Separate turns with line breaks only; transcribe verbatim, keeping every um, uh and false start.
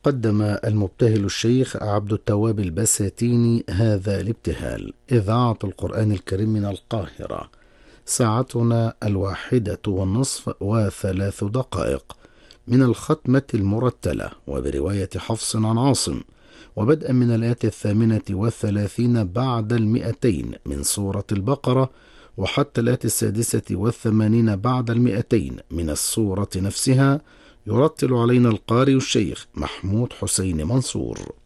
قدم المبتهل الشيخ عبد التواب البساتيني هذا الابتهال: إذاعة القرآن الكريم من القاهرة، ساعتنا الواحدة والنصف وثلاث دقائق، من الختمة المرتلة وبرواية حفص عن عاصم، وبدءا من الآية الثامنة والثلاثين بعد المئتين من سورة البقرة، وحتى الآية السادسة والثمانين بعد المئتين من السورة نفسها، يرتل علينا القارئ الشيخ محمود حسين منصور.